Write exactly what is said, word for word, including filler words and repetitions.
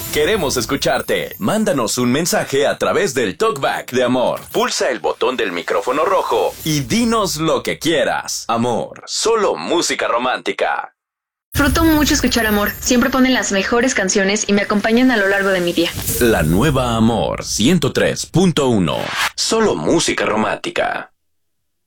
Queremos escucharte. Mándanos un mensaje a través del Talkback de Amor. Pulsa el botón del micrófono rojo y dinos lo que quieras. Amor, solo música romántica. Disfruto mucho escuchar Amor. Siempre ponen las mejores canciones y me acompañan a lo largo de mi día. La nueva Amor ciento tres punto uno. Solo música romántica.